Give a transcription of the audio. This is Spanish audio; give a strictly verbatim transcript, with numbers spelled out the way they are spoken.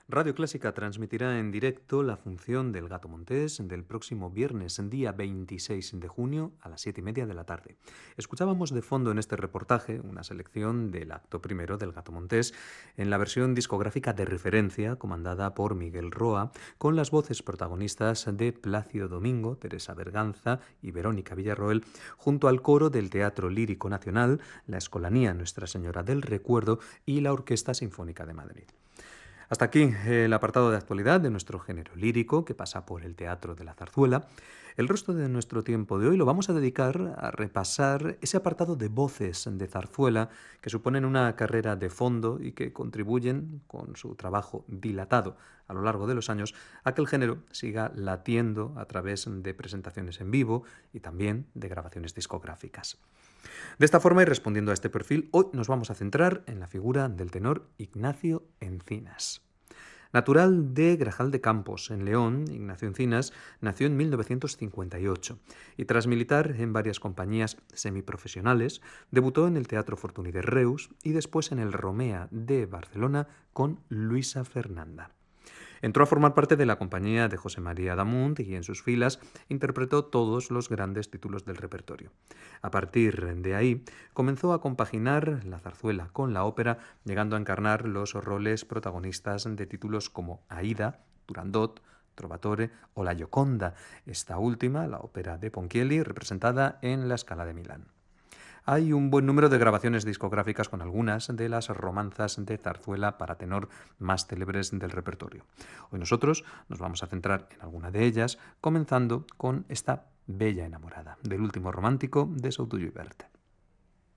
Radio Clásica transmitirá en directo la función del Gato Montés del próximo viernes, día veintiséis de junio, a las siete y media de la tarde. Escuchábamos de fondo en este reportaje una selección del acto primero del Gato Montés en la versión discográfica de referencia, comandada por Miguel Roa, con las voces protagonistas de Plácido Domingo, Teresa Berganza y Verónica Villarroel, junto al coro del Teatro Lírico Nacional, la Escolanía Nuestra Señora del Recuerdo y la Orquesta Sinfónica de Madrid. Hasta aquí el apartado de actualidad de nuestro género lírico, que pasa por el Teatro de la Zarzuela. El resto de nuestro tiempo de hoy lo vamos a dedicar a repasar ese apartado de voces de zarzuela que suponen una carrera de fondo y que contribuyen, con su trabajo dilatado a lo largo de los años, a que el género siga latiendo a través de presentaciones en vivo y también de grabaciones discográficas. De esta forma, y respondiendo a este perfil, hoy nos vamos a centrar en la figura del tenor Ignacio Encinas. Natural de Grajal de Campos, en León, Ignacio Encinas nació en mil novecientos cincuenta y ocho y tras militar en varias compañías semiprofesionales, debutó en el Teatro Fortuny de Reus y después en el Romea de Barcelona con Luisa Fernanda. Entró a formar parte de la compañía de José María Damunt y en sus filas interpretó todos los grandes títulos del repertorio. A partir de ahí, comenzó a compaginar la zarzuela con la ópera, llegando a encarnar los roles protagonistas de títulos como Aída, Turandot, Trovatore o La Gioconda, esta última, la ópera de Ponchielli, representada en la Scala de Milán. Hay un buen número de grabaciones discográficas con algunas de las romanzas de zarzuela para tenor más célebres del repertorio. Hoy nosotros nos vamos a centrar en alguna de ellas, comenzando con esta Bella enamorada, del último romántico de Souto Llubert.